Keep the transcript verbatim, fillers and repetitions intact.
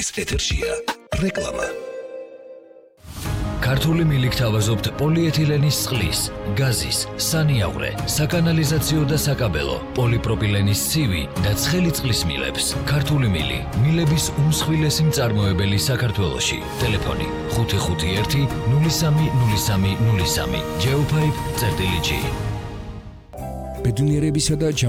ეთერშია რეკლამა. ქართული მილიქ თავაზობთ პოლიეთილენის წყლის, გაზის, სანიავრე, საკანალიზაციო და საკაბელო, პოლიპროპილენის ცივი და ცხელი წყლის მილებს. ქართული მილი, მილების უმსხვილესი მწარმოებელი საქართველოში. ტელეფონი ხუთი ხუთი ერთი ნული სამი ნული სამი ნული სამი. Geopipe წერტილი G. ბედნიერებისა და